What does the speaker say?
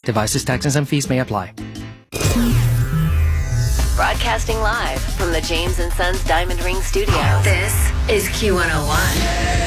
Devices, taxes, and fees may apply. Broadcasting live from the James & Sons Diamond Ring Studios. This is Q101.